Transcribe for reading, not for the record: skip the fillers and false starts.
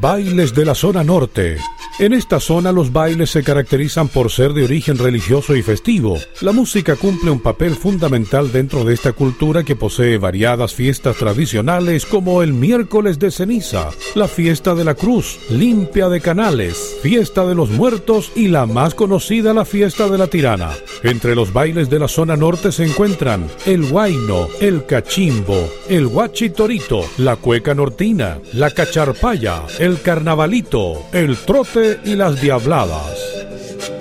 Bailes de la zona norte. En esta zona los bailes se caracterizan por ser de origen religioso y festivo. La música cumple un papel fundamental dentro de esta cultura que posee variadas fiestas tradicionales como el miércoles de ceniza, la fiesta de la cruz, limpia de canales, fiesta de los muertos y la más conocida, la fiesta de la tirana. Entre los bailes de la zona norte se encuentran el huayno, el cachimbo, el huachitorito, la cueca nortina, la cacharpaya, el carnavalito, el trote y las diabladas.